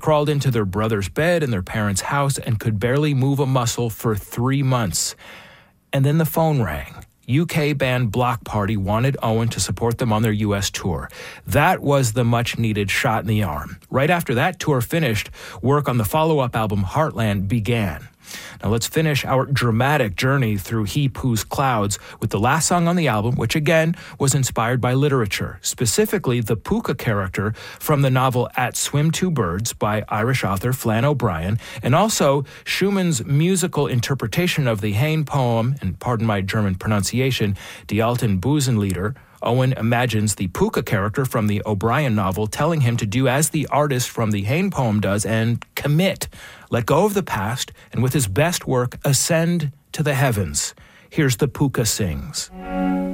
crawled into their brother's bed in their parents' house and could barely move a muscle for 3 months. And then the phone rang. UK band Bloc Party wanted Owen to support them on their US tour. That was the much-needed shot in the arm. Right after that tour finished, work on the follow-up album Heartland began. Now let's finish our dramatic journey through He Poos Clouds with the last song on the album, which again was inspired by literature, specifically the puka character from the novel At Swim Two Birds by Irish author Flann O'Brien, and also Schumann's musical interpretation of the Heine poem, and pardon my German pronunciation, Die alten Busenlieder. Owen imagines the puka character from the O'Brien novel telling him to do as the artist from the Heine poem does and commit, let go of the past, and with his best work, ascend to the heavens. Here's the Puka Sings.